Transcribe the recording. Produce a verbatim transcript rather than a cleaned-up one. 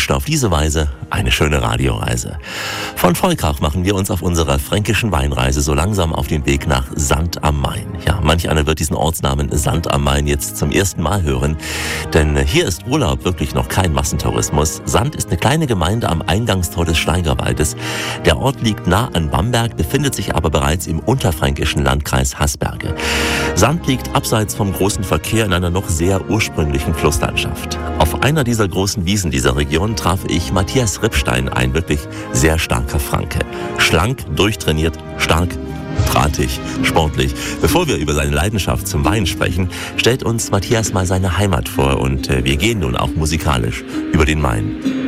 wünscht auf diese Weise eine schöne Radioreise. Von Volkach machen wir uns auf unserer fränkischen Weinreise so langsam auf den Weg nach Sand am Main. Ja, manch einer wird diesen Ortsnamen Sand am Main jetzt zum ersten Mal hören, denn hier ist Urlaub wirklich noch kein Massentourismus. Sand ist eine kleine Gemeinde am Eingangstor des Steigerwaldes. Der Ort liegt nah an Bamberg, befindet sich aber bereits im unterfränkischen Landkreis Haßberge. Sand liegt abseits vom großen Verkehr in einer noch sehr ursprünglichen Flusslandschaft. Auf einer dieser großen Wiesen dieser Region traf ich Matthias Rippstein, ein wirklich sehr starker Franke. Schlank, durchtrainiert, stark, drahtig, sportlich. Bevor wir über seine Leidenschaft zum Wein sprechen, stellt uns Matthias mal seine Heimat vor und wir gehen nun auch musikalisch über den Main.